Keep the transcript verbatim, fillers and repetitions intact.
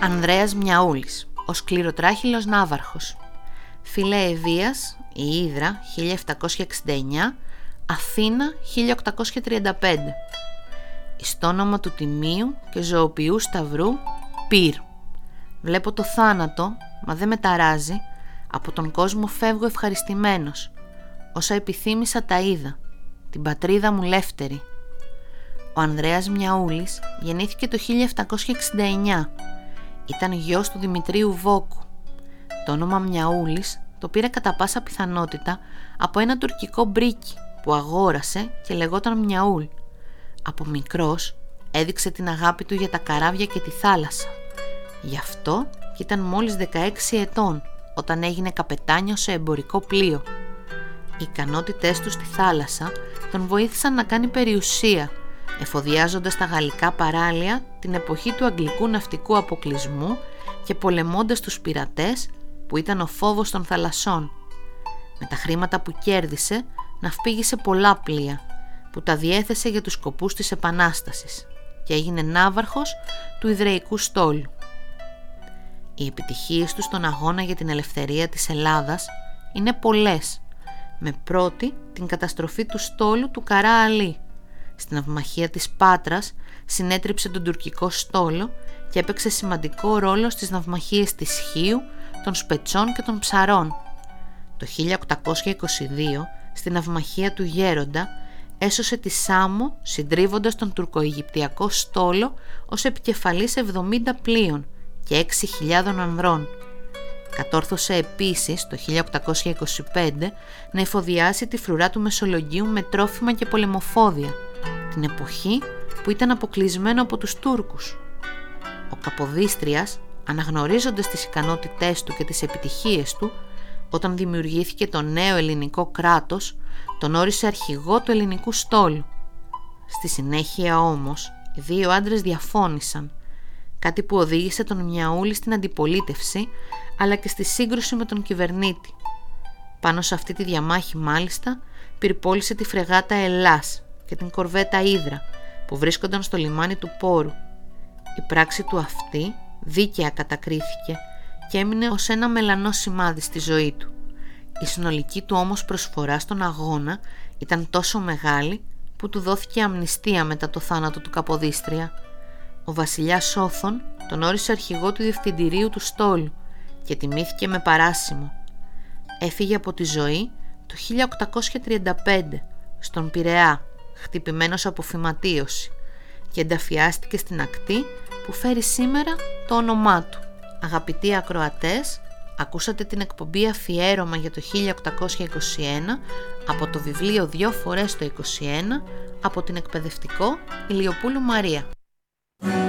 Ανδρέας Μιαούλης, ο σκληροτράχυλος ναύαρχος. Φύλλα Ευβοίας, η Ύδρα, χίλια επτακόσια εξήντα εννιά, Αθήνα, χίλια οκτακόσια τριάντα πέντε. Ιστόνομα του Τιμίου και Ζωοποιού Σταυρού, Πυρ. Βλέπω το θάνατο, μα δεν με ταράζει, από τον κόσμο φεύγω ευχαριστημένος. Όσα επιθύμησα τα είδα, την πατρίδα μου λεύτερη. Ο Ανδρέας Μιαούλης γεννήθηκε το χίλια επτακόσια εξήντα εννιά. Ήταν γιος του Δημητρίου Βόκου. Το όνομα Μιαούλης το πήρε κατά πάσα πιθανότητα από ένα τουρκικό μπρίκι που αγόρασε και λεγόταν Μιαούλ. Από μικρός έδειξε την αγάπη του για τα καράβια και τη θάλασσα. Γι' αυτό και ήταν μόλις δεκαέξι ετών όταν έγινε καπετάνιος σε εμπορικό πλοίο. Οι ικανότητές του στη θάλασσα τον βοήθησαν να κάνει περιουσία, εφοδιάζοντας τα γαλλικά παράλια την εποχή του αγγλικού ναυτικού αποκλεισμού και πολεμώντας τους πειρατές που ήταν ο φόβος των θαλασσών. Με τα χρήματα που κέρδισε ναυπήγησε πολλά πλοία που τα διέθεσε για τους σκοπούς της Επανάστασης και έγινε ναύαρχος του Ιδρυϊκού Στόλου. Οι επιτυχίες του στον αγώνα για την ελευθερία της Ελλάδας είναι πολλές, με πρώτη την καταστροφή του στόλου του Καρά Αλή. Στην ναυμαχία της Πάτρας συνέτριψε τον τουρκικό στόλο και έπαιξε σημαντικό ρόλο στις ναυμαχίες της Χίου, των Σπετσών και των Ψαρών. Το χίλια οκτακόσια είκοσι δύο, στην ναυμαχία του Γέροντα, έσωσε τη Σάμο συντρίβοντας τον τουρκο-αιγυπτιακό στόλο ως επικεφαλής εβδομήντα πλοίων και έξι χιλιάδων ανδρών. Κατόρθωσε επίσης το χίλια οκτακόσια είκοσι πέντε να εφοδιάσει τη φρουρά του Μεσολογγίου με τρόφιμα και πολεμοφόδια, την εποχή που ήταν αποκλεισμένο από τους Τούρκους. Ο Καποδίστριας, αναγνωρίζοντας τις ικανότητές του και τις επιτυχίες του, όταν δημιουργήθηκε το νέο ελληνικό κράτος, τον όρισε αρχηγό του ελληνικού στόλου. Στη συνέχεια όμως, οι δύο άντρες διαφώνησαν, κάτι που οδήγησε τον Μιαούλη στην αντιπολίτευση αλλά και στη σύγκρουση με τον κυβερνήτη. Πάνω σε αυτή τη διαμάχη μάλιστα πυρπόλησε τη φρεγάτα Ελλάς και την κορβέτα Ύδρα που βρίσκονταν στο λιμάνι του Πόρου. Η πράξη του αυτή δίκαια κατακρίθηκε και έμεινε ως ένα μελανό σημάδι στη ζωή του. Η συνολική του όμως προσφορά στον αγώνα ήταν τόσο μεγάλη που του δόθηκε αμνηστία μετά το θάνατο του Καποδίστρια. Ο βασιλιάς Όθων τον όρισε αρχηγό του διευθυντηρίου του στόλου και τιμήθηκε με παράσημο. Έφυγε από τη ζωή το χίλια οκτακόσια τριάντα πέντε στον Πειραιά, χτυπημένος από φυματίωση, και ενταφιάστηκε στην ακτή που φέρει σήμερα το όνομά του. Αγαπητοί ακροατές, ακούσατε την εκπομπή αφιέρωμα για το χίλια οκτακόσια είκοσι ένα από το βιβλίο «Δυο φορές το είκοσι ένα» από την εκπαιδευτικό Ηλιοπούλου Μαρία.